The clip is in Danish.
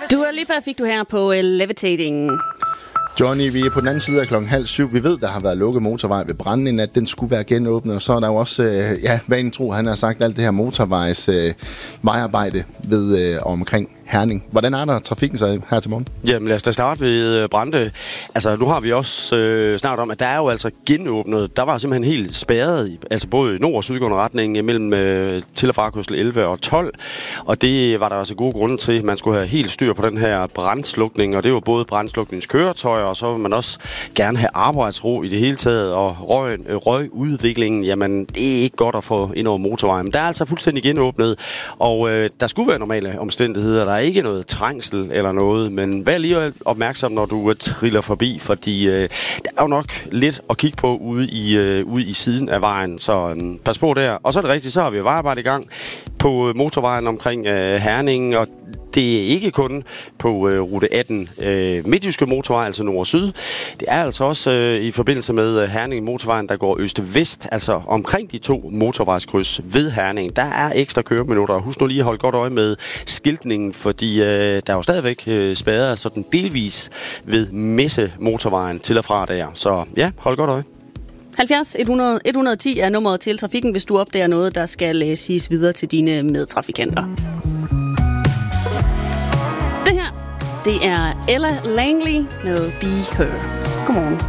Dua Lipa fik du her på Levitating. Johnny, vi er på den anden side af 6:30. Vi ved, der har været lukket motorvej ved Brande i nat. Den skulle være genåbnet, og så er der jo også, vanen tro, han har sagt alt det her motorvejs vejarbejde ved omkring Herning. Hvordan er der trafikken så her til morgen? Jamen lad os da starte ved Brande. Altså nu har vi også snart om, at der er jo altså genåbnet. Der var simpelthen helt spærret, altså både i nord- og sydgående retning mellem til- og frakørsel 11 og 12. Og det var der altså gode grunde til. Man skulle have helt styr på den her brandslukning, og det var både brandslukningskøretøjer, og så vil man også gerne have arbejdsro i det hele taget. Og røgudviklingen, jamen det er ikke godt at få ind over motorvejen. Men der er altså fuldstændig genåbnet, og der skulle være normale omstændigheder. Der er ikke noget trængsel eller noget, men vær lige opmærksom, når du triller forbi, fordi der er jo nok lidt at kigge på ude i siden af vejen, så pas på der. Og så er det rigtigt, så har vi vejarbejde i gang på motorvejen omkring Herning, og det er ikke kun på rute 18 Midtjyske motorvej, altså nord og syd. Det er altså også i forbindelse med Herning motorvejen, der går øst-vest, altså omkring de to motorvejskryds ved Herning. Der er ekstra køreminutter. Husk nu lige at holde godt øje med skiltningen, fordi der er jo stadigvæk spærret sådan delvis ved Messe motorvejen til og fra der. Så ja, hold godt øje. 70 100 110 er nummeret til trafikken, hvis du opdager noget, der skal siges videre til dine medtrafikanter. Det her, det er Ella Langley med Be Her. Godmorgen.